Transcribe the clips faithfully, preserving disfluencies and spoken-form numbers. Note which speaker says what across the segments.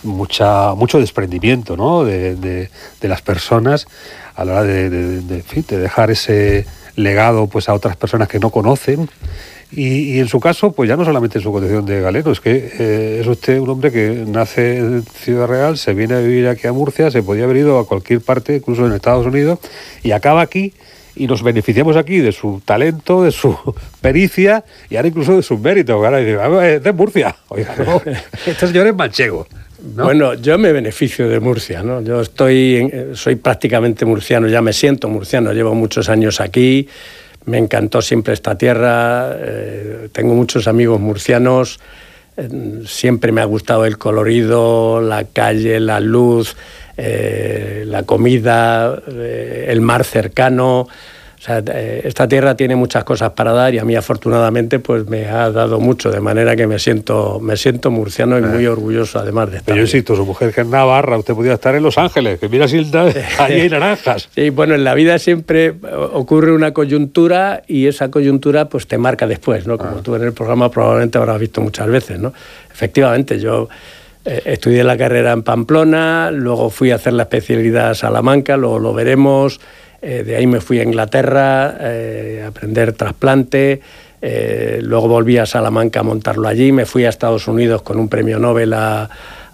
Speaker 1: mucha mucho desprendimiento, ¿no? de, de, de las personas a la hora de, de, de, de, en fin, de dejar ese legado pues a otras personas que no conocen. Y, y en su caso, pues ya no solamente en su condición de galeno, es que eh, es usted un hombre que nace en Ciudad Real, se viene a vivir aquí a Murcia, se podía haber ido a cualquier parte, incluso en Estados Unidos, y acaba aquí, y nos beneficiamos aquí de su talento, de su pericia, y ahora incluso de sus méritos. Ahora dice, es de Murcia. Oiga, no, este señor es manchego, ¿no?
Speaker 2: Bueno, yo me beneficio de Murcia, ¿no? Yo estoy, soy prácticamente murciano, ya me siento murciano, llevo muchos años aquí. Me encantó siempre esta tierra, eh, tengo muchos amigos murcianos, eh, siempre me ha gustado el colorido, la calle, la luz, eh, la comida, eh, el mar cercano. O sea, eh, esta tierra tiene muchas cosas para dar y a mí afortunadamente pues me ha dado mucho, de manera que me siento, me siento murciano y muy eh. orgulloso además de estar.
Speaker 1: Pero yo insisto, su mujer que es Navarra, usted podía estar en Los Ángeles, que mira si allí hay naranjas.
Speaker 2: Sí, bueno, en la vida siempre ocurre una coyuntura y esa coyuntura pues te marca después, ¿no? Como ah. tú en el programa probablemente habrás visto muchas veces, ¿no? Efectivamente, yo eh, estudié la carrera en Pamplona, luego fui a hacer la especialidad a Salamanca, luego lo veremos. Eh, de ahí me fui a Inglaterra eh, a aprender trasplante, eh, luego volví a Salamanca a montarlo allí, me fui a Estados Unidos con un premio Nobel a,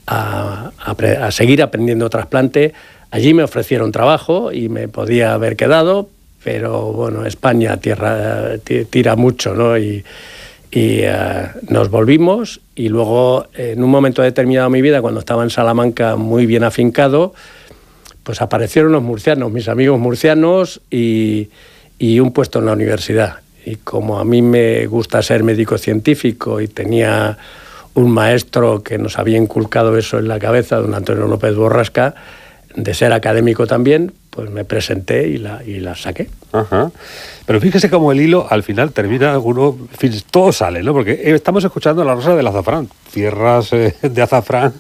Speaker 2: a, a, a seguir aprendiendo trasplante. Allí me ofrecieron trabajo y me podía haber quedado, pero bueno, España tierra, tira mucho, ¿no? Y, y uh, nos volvimos y luego en un momento determinado de mi vida, cuando estaba en Salamanca muy bien afincado, pues aparecieron los murcianos, mis amigos murcianos y, y un puesto en la universidad. Y como a mí me gusta ser médico científico y tenía un maestro que nos había inculcado eso en la cabeza, don Antonio López Borrasca, de ser académico también, pues me presenté y la, y la saqué.
Speaker 1: Ajá. Pero fíjese cómo el hilo al final termina, uno, en fin, todo sale, ¿no? Porque estamos escuchando La Rosa del Azafrán, tierras eh, de azafrán.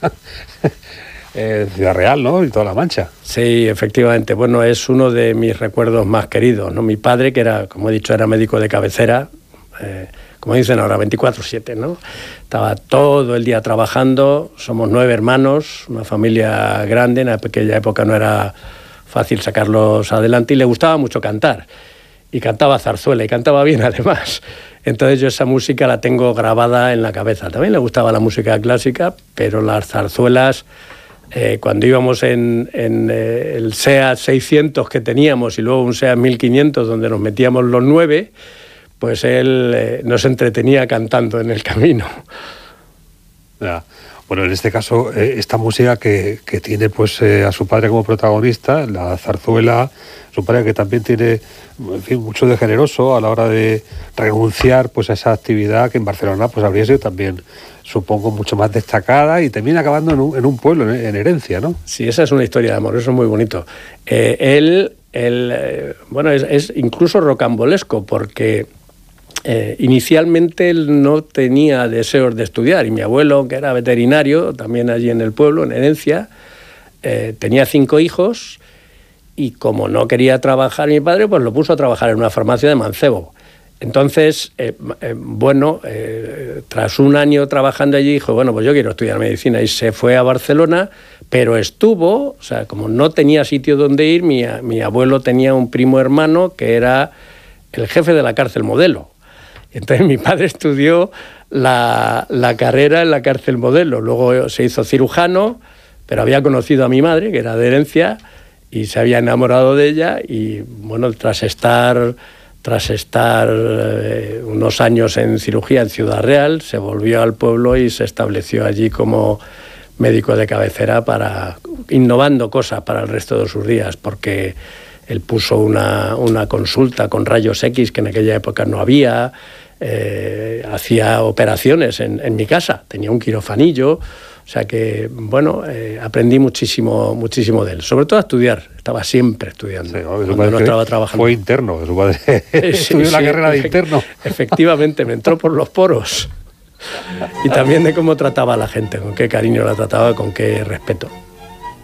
Speaker 1: Eh, Ciudad Real, ¿no? Y toda La Mancha.
Speaker 2: Sí, efectivamente. Bueno, es uno de mis recuerdos más queridos, ¿no? Mi padre, que era, como he dicho, era médico de cabecera, eh, como dicen ahora, veinticuatro siete, ¿no? Estaba todo el día trabajando, somos nueve hermanos, una familia grande, en aquella época no era fácil sacarlos adelante y le gustaba mucho cantar. Y cantaba zarzuela, y cantaba bien además. Entonces yo esa música la tengo grabada en la cabeza. También le gustaba la música clásica, pero las zarzuelas... Eh, cuando íbamos en, en eh, el SEAT seiscientos que teníamos y luego un SEAT mil quinientos donde nos metíamos los nueve, pues él eh, nos entretenía cantando en el camino.
Speaker 1: Ya. Bueno, en este caso, eh, esta música que, que tiene pues eh, a su padre como protagonista, la zarzuela, su padre que también tiene, en fin, mucho de generoso a la hora de renunciar pues a esa actividad que en Barcelona pues habría sido también, supongo, mucho más destacada y termina acabando en un, en un pueblo, en, en Herencia, ¿no?
Speaker 2: Sí, esa es una historia de amor, eso es muy bonito. Eh, él, él eh, bueno, es, es incluso rocambolesco porque... Eh, inicialmente él no tenía deseos de estudiar y mi abuelo, que era veterinario, también allí en el pueblo, en Herencia, eh, tenía cinco hijos y como no quería trabajar mi padre, pues lo puso a trabajar en una farmacia de Mancebo. Entonces, eh, eh, bueno, eh, tras un año trabajando allí, dijo, bueno, pues yo quiero estudiar medicina y se fue a Barcelona, pero estuvo, o sea, como no tenía sitio donde ir, mi, mi abuelo tenía un primo hermano que era el jefe de la cárcel Modelo. Entonces mi padre estudió la, la carrera en la cárcel Modelo, luego se hizo cirujano, pero había conocido a mi madre, que era de Herencia, y se había enamorado de ella, y bueno, tras estar, tras estar eh, unos años en cirugía en Ciudad Real, se volvió al pueblo y se estableció allí como médico de cabecera, para innovando cosas para el resto de sus días, porque... Él puso una, una consulta con rayos X que en aquella época no había, eh, hacía operaciones en, en mi casa, tenía un quirofanillo, o sea que, bueno, eh, aprendí muchísimo, muchísimo de él, sobre todo a estudiar, estaba siempre estudiando, sí, no, cuando no estaba trabajando.
Speaker 1: Fue interno, su padre sí, estudió sí, la carrera de interno.
Speaker 2: Efectivamente, me entró por los poros y también de cómo trataba a la gente, con qué cariño la trataba, con qué respeto.